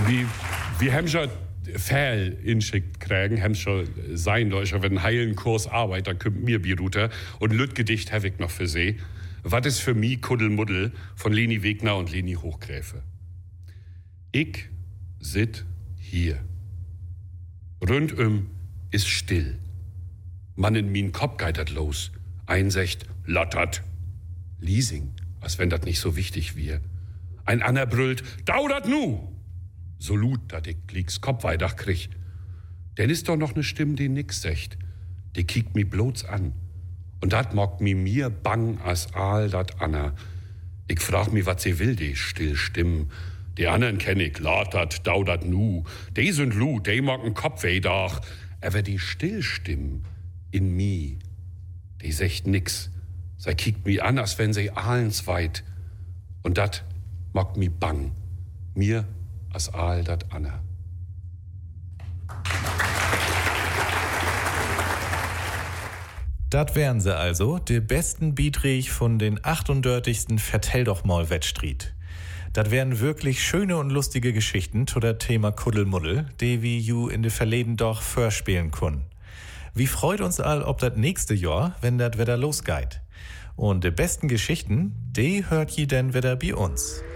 Wir haben schon Fäll inschickt kriegen, haben schon sein Leute, wenn ein heilen Kurs Arbeit, dann kommt mir Biruter und Lütgedicht habe ich noch für sie. Was ist für mich Kuddelmuddel von Leni Wegner und Leni Hochgräfe? Ich sit hier. Rundum ist still. Man in min Kopf geitert los. Einsecht, lottert. Leasing, als wenn dat nicht so wichtig wär. Ein ander brüllt, daudert nu! So lut, dat ich Klicks Kopf weidach krieg. Denn ist doch noch ne Stimme, die nix secht. Die kiekt mi bloß an. Und dat mockt mir bang as all dat Anna. Ich frag mi, wat sie will, die still Stimmen. Die anderen kenn ich, lottert, daudert nu. Die sind lut, die mocken Kopf weidach. Aber die Stillstimmen in mi, die secht nix. Sie kiekt mi an, als wenn sie ahlensweit. Und dat mockt mi bang. Mir as ahl dat Anna. Dat wären sie also, die besten Beiträge von den 38. Vertell doch mal Wettstried. Dat wären wirklich schöne und lustige Geschichten zu der Thema Kuddelmuddel, die wir ju in de Verleden doch vorspielen können. Wie freut uns all ob dat nächste Jahr, wenn dat wieder losgeht. Und die besten Geschichten, die hört je denn wieder bei uns.